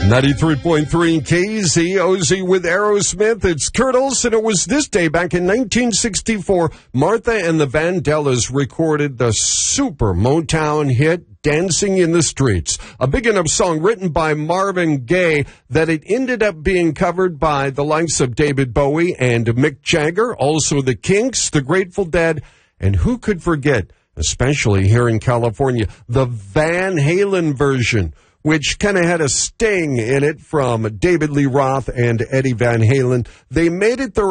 93.3 KZOZ with Aerosmith. It's Kurt Olsen. It was this day back in 1964. Martha and the Vandellas recorded the super Motown hit, Dancing in the Streets. A big enough song written by Marvin Gaye that it ended up being covered by the likes of David Bowie and Mick Jagger, also the Kinks, the Grateful Dead, and who could forget, especially here in California, the Van Halen version, which kind of had a sting in it from David Lee Roth and Eddie Van Halen. They made it their